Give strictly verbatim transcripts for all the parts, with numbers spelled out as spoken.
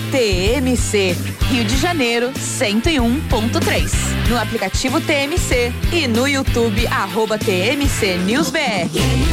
T M C, Rio de Janeiro, cento e um ponto três. No aplicativo T M C e no YouTube, arroba T M C News B R.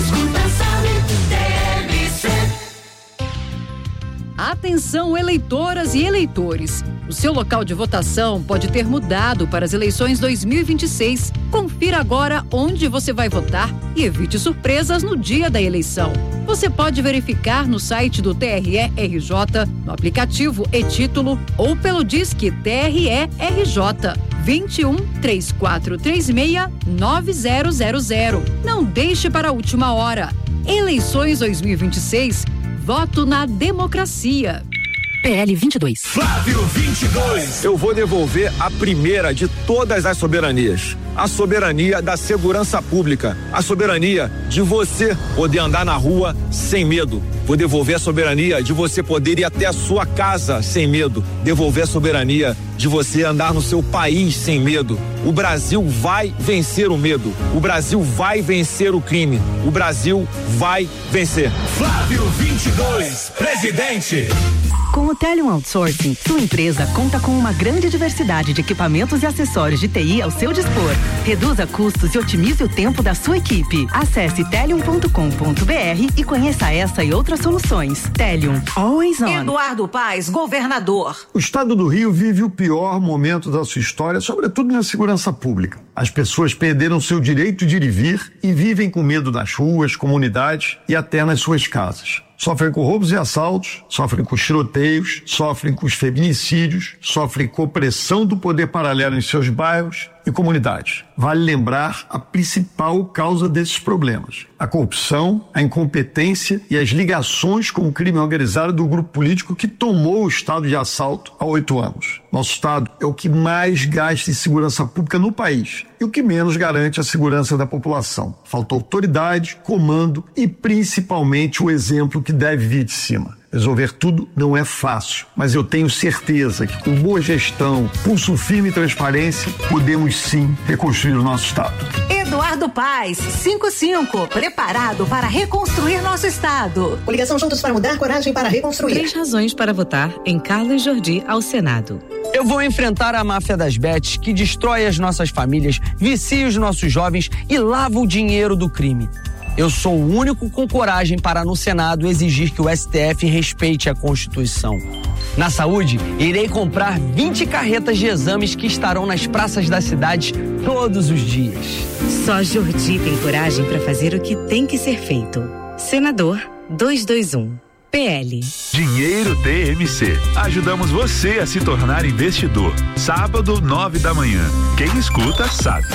Atenção, eleitoras e eleitores. O seu local de votação pode ter mudado para as eleições dois mil e vinte e seis. Confira agora onde você vai votar e evite surpresas no dia da eleição. Você pode verificar no site do T R E R J, no aplicativo e-Título ou pelo Disque T R E R J vinte e um, três quatro três seis, nove zero zero zero. Não deixe para a última hora. Eleições dois mil e vinte e seis. Voto na democracia. P L vinte e dois. Flávio vinte e dois. Eu vou devolver a primeira de todas as soberanias. A soberania da segurança pública. A soberania de você poder andar na rua sem medo. Vou devolver a soberania de você poder ir até a sua casa sem medo. Devolver a soberania de você andar no seu país sem medo. O Brasil vai vencer o medo. O Brasil vai vencer o crime. O Brasil vai vencer. Flávio vinte e dois, presidente. Com o Telium Outsourcing, sua empresa conta com uma grande diversidade de equipamentos e acessórios de T I ao seu dispor. Reduza custos e otimize o tempo da sua equipe. Acesse telium ponto com ponto b r e conheça essa e outras soluções. Telium, always on. Eduardo Paes, governador. O estado do Rio vive o pior momento da sua história, sobretudo na segurança pública. As pessoas perderam seu direito de ir e vir e vivem com medo nas ruas, comunidades e até nas suas casas. Sofrem com roubos e assaltos, sofrem com tiroteios, sofrem com os feminicídios, sofrem com opressão do poder paralelo em seus bairros e comunidades. Vale lembrar a principal causa desses problemas: a corrupção, a incompetência e as ligações com o crime organizado do grupo político que tomou o estado de assalto há oito anos. Nosso estado é o que mais gasta em segurança pública no país e o que menos garante a segurança da população. Falta autoridade, comando e principalmente o exemplo que deve vir de cima. Resolver tudo não é fácil, mas eu tenho certeza que com boa gestão, pulso firme e transparência, podemos sim reconstruir o nosso estado. Eduardo Paes, cinquenta e cinco, preparado para reconstruir nosso estado. Coligação Juntos para Mudar, coragem para reconstruir. Três razões para votar em Carlos Jordi ao Senado. Eu vou enfrentar a máfia das bets que destrói as nossas famílias, vicia os nossos jovens e lava o dinheiro do crime. Eu sou o único com coragem para no Senado exigir que o S T F respeite a Constituição. Na saúde, irei comprar vinte carretas de exames que estarão nas praças das cidades todos os dias. Só Jordi tem coragem para fazer o que tem que ser feito. Senador duzentos e vinte e um. P L. Dinheiro T M C. Ajudamos você a se tornar investidor. Sábado, nove da manhã. Quem escuta sabe.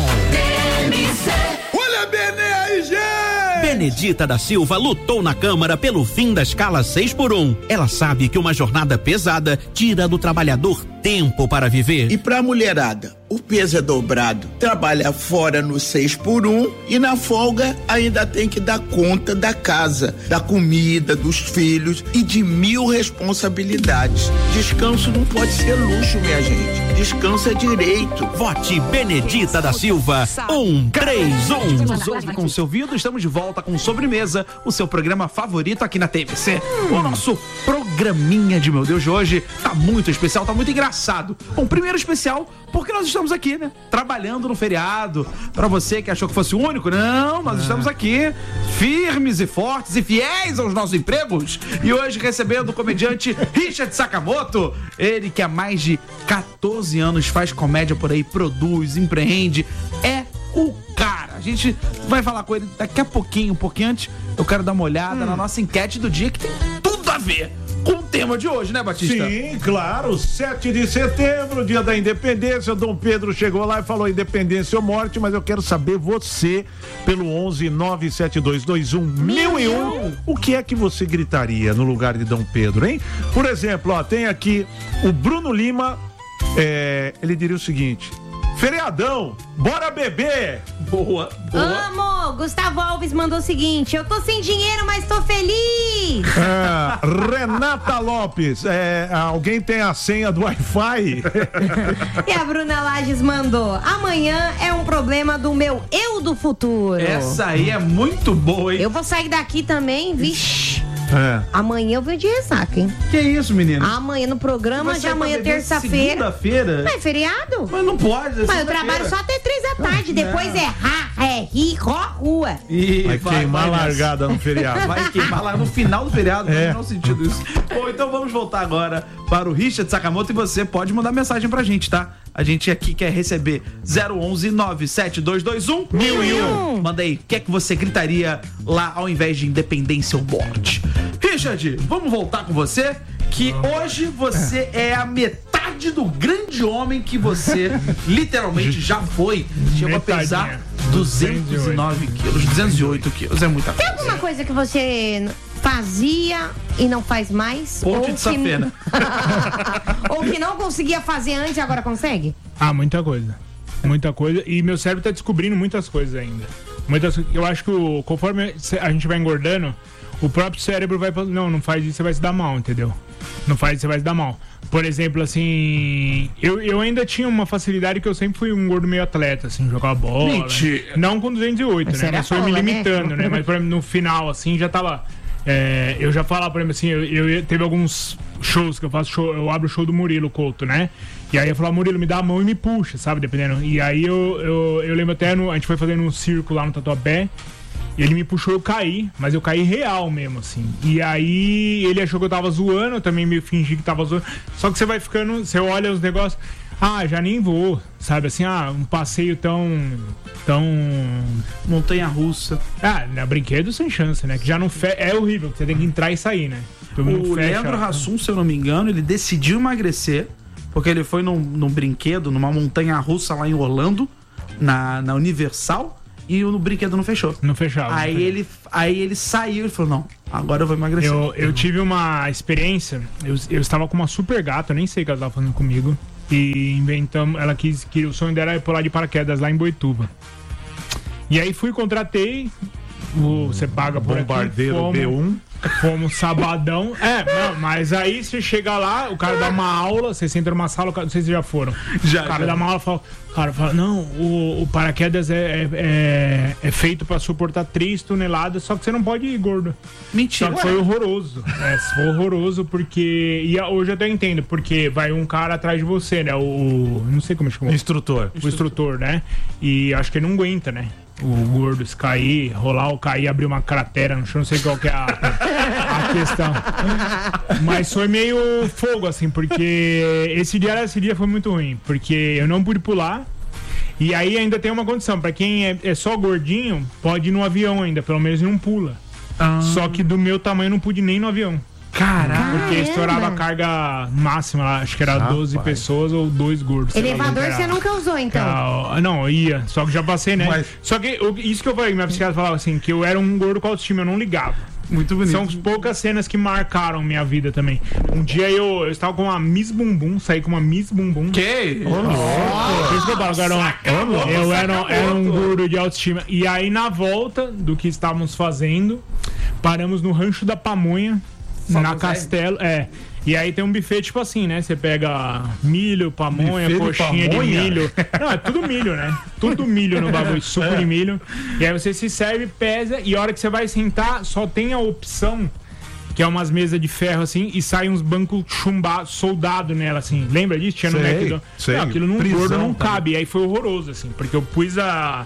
T M C. Olha, Benê aí, gente! Benedita da Silva lutou na Câmara pelo fim da escala seis por um. Ela sabe que uma jornada pesada tira do trabalhador tempo para viver. E pra mulherada, o peso é dobrado. Trabalha fora no seis por um e na folga ainda tem que dar conta da casa, da comida, dos filhos e de mil responsabilidades. Descanso não pode ser luxo, minha gente. Descanso é direito. Vote Benedita da Silva. Um, três, um. Nos ouve com o seu ouvido, estamos de volta com Sobremesa, o seu programa favorito aqui na T M C. Hum. O nosso programinha de meu Deus de hoje tá muito especial, tá muito engraçado. Bom, primeiro especial, porque nós estamos aqui, né? Trabalhando no feriado. Pra você que achou que fosse o único, não, nós é. estamos aqui, firmes e fortes e fiéis aos nossos empregos. E hoje recebendo o comediante Richard Sakamoto, ele que há mais de quatorze anos faz comédia por aí, produz, empreende, é o cara. A gente vai falar com ele daqui a pouquinho, um pouquinho antes. Eu quero dar uma olhada hum. na nossa enquete do dia, que tem tudo a ver com o tema de hoje, né, Batista? Sim, claro, sete de setembro, dia da independência. Dom Pedro chegou lá e falou independência ou morte, mas eu quero saber você, pelo onze nove sete dois dois um mil e um, o que é que você gritaria no lugar de Dom Pedro, hein? Por exemplo, ó, tem aqui o Bruno Lima, é, ele diria o seguinte: feriadão, bora beber! Boa, boa. Amo! Gustavo Alves mandou o seguinte: eu tô sem dinheiro, mas tô feliz! É, Renata Lopes, é, alguém tem a senha do Wi-Fi? E a Bruna Lages mandou: amanhã é um problema do meu eu do futuro. Essa aí é muito boa, hein? Eu vou sair daqui também, vixi. É. Amanhã eu venho de ressaca, hein? Que isso, menino? Amanhã no programa, já amanhã é terça-feira. Segunda-feira? É feriado? Mas não pode, é Mas eu trabalho só até três da tarde, depois é ra, é ri, ró, rua. E vai, vai queimar vai largada no feriado. Vai queimar lá no final do feriado, não é. faz sentido isso. Bom, então vamos voltar agora para o Richard Sakamoto e você pode mandar mensagem pra gente, tá? A gente aqui quer receber zero onze nove sete dois dois um mil e um. Manda aí, o que é que você gritaria lá ao invés de independência ou morte? Richard, vamos voltar com você, que hoje você é a metade do grande homem que você literalmente já foi. Chegou a pesar duzentos e nove quilos, duzentos e oito quilos, é muita coisa. Tem alguma coisa que você fazia e não faz mais? Ponte ou de safena. Que... ou que não conseguia fazer antes e agora consegue? Ah, muita coisa. Muita coisa. E meu cérebro tá descobrindo muitas coisas ainda. Muitas... Eu acho que o... conforme a gente vai engordando, o próprio cérebro vai falando, não, não faz isso, você vai se dar mal, entendeu? Não faz isso, você vai se dar mal. Por exemplo, assim, eu, eu ainda tinha uma facilidade que eu sempre fui um gordo meio atleta, assim, jogar bola. Mentira. Não com duzentos e oito, mas né? Mas foi me limitando, né? né? Mas, por exemplo, no final, assim, já tava... É, eu já falava, por exemplo, assim, eu, eu teve alguns shows que eu faço show, eu abro o show do Murilo Couto, né? E aí eu falava, Murilo, me dá a mão e me puxa, sabe? Dependendo. E aí eu, eu, eu lembro até, no, a gente foi fazendo um circo lá no Tatuapé. Ele me puxou, eu caí, mas eu caí real mesmo, assim. E aí ele achou que eu tava zoando, eu também meio fingi que tava zoando. Só que você vai ficando, você olha os negócios, ah, já nem vou, sabe? Assim, ah, um passeio tão... tão... montanha-russa. Ah, na brinquedo sem chance, né? Que já não fe... é horrível, você tem que entrar e sair, né? O Leandro Hassum, se eu não me engano, ele decidiu emagrecer, porque ele foi num, num brinquedo, numa montanha-russa lá em Orlando, na, na Universal, e o brinquedo não fechou. Não fechava. Aí, não fechava. Ele, aí ele saiu e falou, não, agora eu vou emagrecer. Eu, eu tive uma experiência, eu, eu estava com uma super gata, eu nem sei o que ela estava fazendo comigo, e inventamos, ela quis, que o sonho dela era pular de paraquedas lá em Boituva. E aí fui, contratei, o, você paga por Bombardeiro aqui, fomos, B um. Fomos sabadão. É, não, mas aí você chega lá, o cara dá uma aula, você entra numa sala, o cara, não sei se já foram. Já, o cara já. dá uma aula e fala, o cara fala, não, o, o paraquedas é, é, é feito pra suportar três toneladas, só que você não pode ir gordo. Mentira. Só que foi horroroso. É, foi horroroso porque. E hoje eu até entendo, porque vai um cara atrás de você, né? O. Não sei como chama. Instrutor. O instrutor, né? E acho que ele não aguenta, né? O gordo se cair, rolar ou cair, abrir uma cratera no chão, não sei qual que é a, a questão. Mas foi meio fogo, assim, porque esse dia, esse dia foi muito ruim, porque eu não pude pular. E aí ainda tem uma condição, pra quem é, é só gordinho, pode ir no avião ainda, pelo menos não pula. Ah. Só que do meu tamanho eu não pude nem no avião. Caramba. Porque estourava a carga máxima lá, acho que era Rapaz. doze pessoas ou dois gordos. Elevador você nunca usou, então? Ah, não, eu ia, só que já passei, né? Mas... Só que eu, isso que eu falei, minha psiquiatra falava assim, que eu era um gordo com autoestima, eu não ligava. Muito bonito. São poucas cenas que marcaram minha vida também. Um dia eu, eu estava com uma Miss Bumbum, saí com uma Miss Bumbum. Que? Por isso que eu falo, garota. Eu era, era um gordo de autoestima. E aí, na volta do que estávamos fazendo, paramos no Rancho da Pamonha, na Castelo, é. E aí tem um buffet tipo assim, né? Você pega milho, pamonha, buffet coxinha de, de milho. Não, é tudo milho, né? Tudo milho no bagulho, suco é. de milho. E aí você se serve, pesa, e a hora que você vai sentar, só tem a opção, que é umas mesas de ferro assim, e sai uns bancos chumbados, soldado nela, assim. Lembra disso? Tinha no McDonald's. Não, aquilo num gordo não cabe. E aí foi horroroso, assim, porque eu pus a...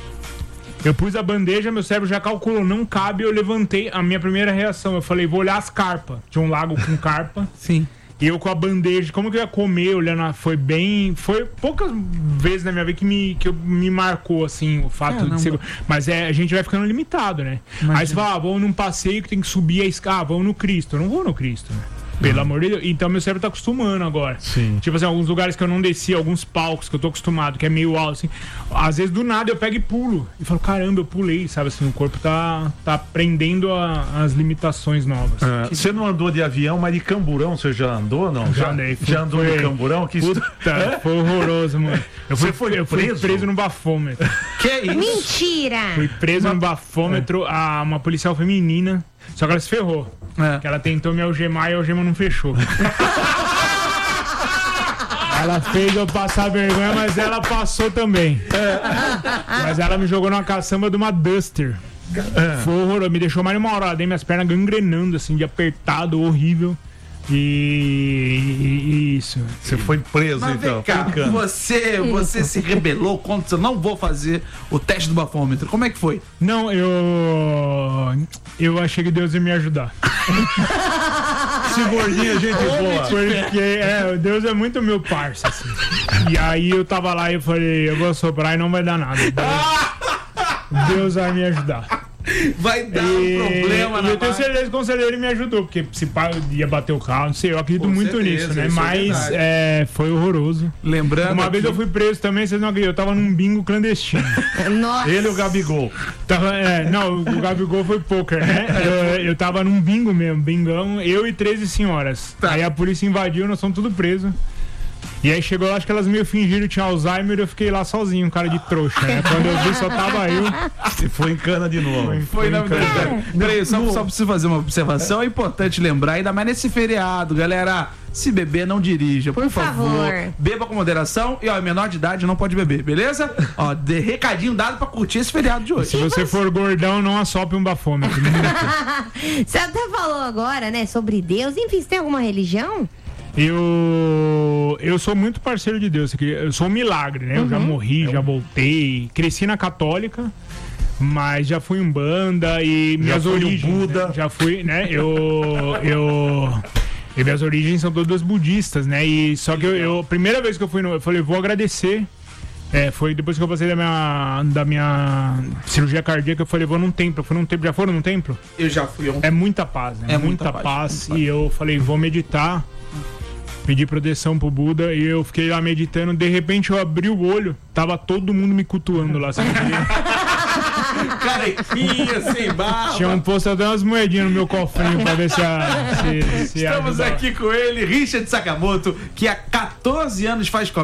Eu pus a bandeja, meu cérebro já calculou, não cabe, eu levantei, a minha primeira reação, eu falei, vou olhar as carpas. Tinha um lago com carpa. Sim. E eu com a bandeja, como que eu ia comer, olhando, a, foi bem... Foi poucas vezes na minha vida que me, que eu, me marcou, assim, o fato Caramba. de ser... Mas é, a gente vai ficando limitado, né? Imagina. Aí você fala, ah, vamos num passeio que tem que subir a escada, ah, vamos no Cristo. Eu não vou no Cristo, né? Pelo amor de Deus. Então meu cérebro tá acostumando agora. Sim. Tipo assim, alguns lugares que eu não desci, alguns palcos que eu tô acostumado, que é meio alto, assim. Às vezes do nada eu pego e pulo. E falo, caramba, eu pulei, sabe assim, o corpo tá, tá aprendendo a, as limitações novas. É, que... Você não andou de avião, mas de camburão você já andou, não? Já, já andei. Já andou foi, de camburão? Que puta, é? Foi horroroso, mano. Eu fui, você foi eu preso? fui preso no bafômetro. Que isso? Mentira! Fui preso uma... no bafômetro, a uma policial feminina. Só que ela se ferrou. É. Que ela tentou me algemar e a algema não fechou. Ela fez eu passar vergonha, mas ela passou também. É. Mas ela me jogou numa caçamba de uma Duster. É. Foi horroroso, me deixou mais de uma hora lá dentro, minhas pernas gangrenando, assim, de apertado, horrível. E, e isso. Você foi preso, Mas então. vem cá, você, você se rebelou contra, eu não vou fazer o teste do bafômetro. Como é que foi? Não, eu. Eu achei que Deus ia me ajudar. Esse gordinho, gente boa. Porque é, Deus é muito meu parça, assim. E aí eu tava lá e eu falei, eu vou soprar e não vai dar nada. Deus, Deus vai me ajudar. Vai dar e, um problema, E eu tenho certeza que o conselheiro ele me ajudou, porque se pá, eu ia bater o carro, não sei, eu acredito Com muito certeza, nisso, né? isso é Mas verdade. é, foi horroroso. Lembrando Uma aqui- vez eu fui preso também, vocês não acreditam, eu tava num bingo clandestino. Nossa. Ele e o Gabigol. Tava, é, não, o Gabigol foi poker, né? Eu, eu tava num bingo mesmo, bingão, eu e treze senhoras. Tá. Aí a polícia invadiu, nós fomos tudo presos. E aí chegou lá, acho que elas meio fingiram que tinha Alzheimer e eu fiquei lá sozinho, um cara de trouxa, né? Quando eu vi, só tava eu. E foi em cana de novo. Foi, Foi na verdade. Peraí, só, só preciso fazer uma observação. É importante lembrar, ainda mais nesse feriado, galera. Se beber, não dirija, por, Por favor. favor. Beba com moderação e, ó, menor de idade não pode beber, beleza? Ó, de recadinho dado pra curtir esse feriado de hoje. Se você for gordão, não assopre um bafômetro. Você até falou agora, né, sobre Deus. Enfim, você tem alguma religião? Eu eu sou muito parceiro de Deus, eu sou um milagre, né? Eu já morri, já voltei, cresci na católica, mas já fui em banda e minhas foi um origens, Buda. né? Já fui, né? Eu eu e minhas origens são todas budistas, né? E só que eu, eu a primeira vez que eu fui no, eu falei, vou agradecer. É, foi depois que eu passei da minha, da minha cirurgia cardíaca, eu falei, vou num templo. Eu fui num templo, já foram num templo? Eu já fui ontem. É muita paz, né? É muita, muita paz. paz, E eu falei, vou meditar. Pedi proteção pro Buda e eu fiquei lá meditando. De repente eu abri o olho, tava todo mundo me cultuando lá. Sabe? Carequinha, sem barba. Tinham posto até umas moedinhas no meu cofrinho pra ver se a. Se, se Estamos ajudava. aqui com ele, Richard Sakamoto, que há quatorze anos faz comédia.